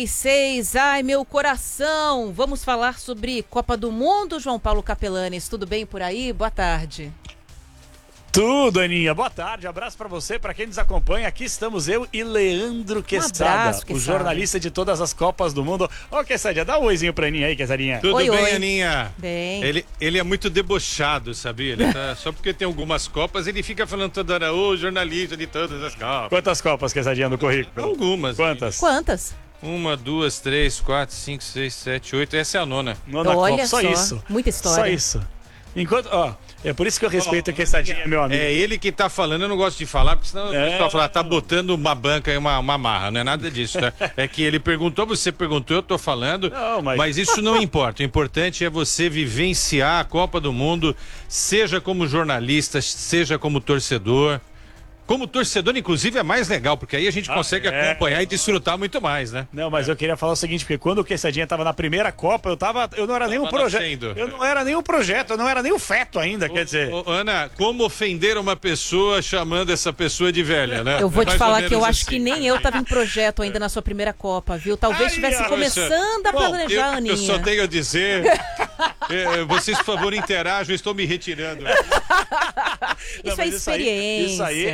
6, ai meu coração, vamos falar sobre Copa do Mundo, João Paulo Capelanes, tudo bem por aí? Boa tarde. Tudo, Aninha. Boa tarde, abraço pra você, pra quem nos acompanha. Aqui estamos eu e Leandro Quesada, o jornalista de todas as Copas do Mundo. Ô, Quessadinha, dá um oizinho pra Aninha aí, Quessadinha. Tudo oi, bem, oi. Aninha? Bem. Ele é muito debochado, sabia? Ele só porque tem algumas Copas, ele fica falando toda hora, ô, jornalista de todas as Copas. Quantas Copas, Quessadinha, no currículo? Algumas. Quantas? Quantas? 1, 2, 3, 4, 5, 6, 7, 8, essa é a nona. Nona Olha Copa, só isso. Muita história. Só isso. Enquanto, ó, é por isso que eu respeito a Quessadinha, meu amigo. É ele que tá falando, eu não gosto de falar, porque senão o pessoal fala, tá botando uma banca e uma marra, não é nada disso, tá? É que ele perguntou, você perguntou, eu tô falando, Não, mas isso não importa, o importante é você vivenciar a Copa do Mundo, seja como jornalista, seja como torcedor. Como torcedor, inclusive, é mais legal, porque aí a gente consegue acompanhar e desfrutar muito mais, né? Não, mas eu queria falar o seguinte, porque quando o Quessadinha tava na primeira Copa, eu não era nem um projeto. Eu não era nem um projeto, eu não era nem um feto ainda, quer dizer. Ana, como ofender uma pessoa chamando essa pessoa de velha, né? Eu vou te falar que eu acho que assim. nem eu tava em projeto ainda na sua primeira Copa, viu? Talvez estivesse começando a planejar, Aninha. Eu só tenho a dizer, vocês, por favor, interajam, eu estou me retirando. Isso é experiência. Isso aí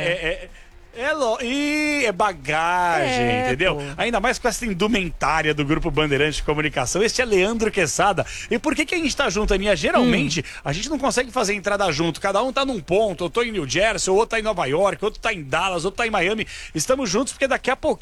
é bagagem, entendeu? Pô. Ainda mais com essa indumentária do Grupo Bandeirante de Comunicação. Este é Leandro Quesada. E por que a gente tá junto, Aninha? Geralmente, a gente não consegue fazer entrada junto. Cada um tá num ponto. Eu tô em New Jersey, o outro tá em Nova York, outro tá em Dallas, outro tá em Miami. Estamos juntos porque daqui a pouquinho